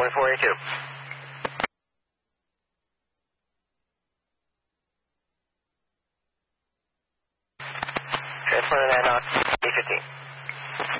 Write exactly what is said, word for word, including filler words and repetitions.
runway four eight two. Transponder nine knots, E fifteen.